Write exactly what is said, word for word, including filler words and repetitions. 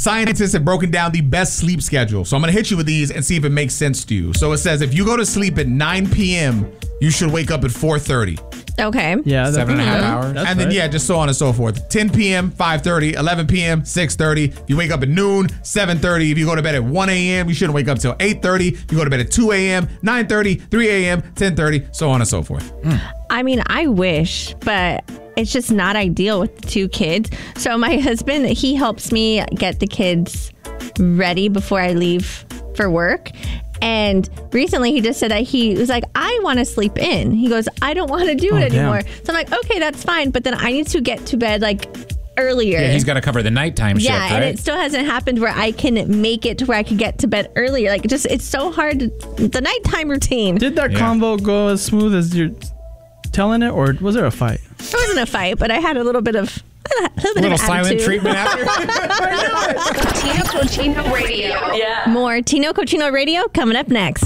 scientists have broken down the best sleep schedule. So I'm going to hit you with these and see if it makes sense to you. So it says if you go to sleep at nine p.m., you should wake up at four thirty. Okay. Yeah, Seven and a half good. hours. That's and then, right. yeah, just so on and so forth. ten p.m., five thirty, eleven p.m., six thirty. If you wake up at noon, seven thirty. If you go to bed at one a.m., you shouldn't wake up till eight thirty. If you go to bed at two a.m., nine thirty, three a.m., ten thirty, so on and so forth. Mm. I mean, I wish, but it's just not ideal with the two kids. So my husband, he helps me get the kids ready before I leave for work. And recently he just said that he was like, I want to sleep in. He goes, I don't want to do Oh, it anymore. damn. So I'm like, okay, that's fine. But then I need to get to bed like earlier. Yeah, he's got to cover the nighttime Yeah, shift, and right? it still hasn't happened where I can make it to where I could get to bed earlier. Like, just it's so hard. To, the nighttime routine. Did that Yeah. convo go as smooth as you're telling it, or was there a fight? It wasn't a fight, but I had a little bit of a little, bit A little of silent attitude. treatment after. Tino Cochino Radio. More Tino Cochino Radio coming up next.